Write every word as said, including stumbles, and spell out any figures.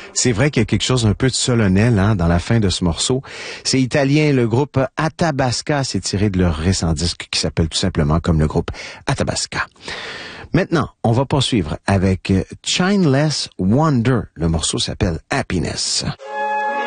C'est vrai qu'il y a quelque chose un peu de solennel hein, dans la fin de ce morceau. C'est italien, le groupe Athabasca, c'est tiré de leur récent disque qui s'appelle tout simplement comme le groupe Athabasca. Maintenant, on va poursuivre avec Chainless Wonder. Le morceau s'appelle Happiness.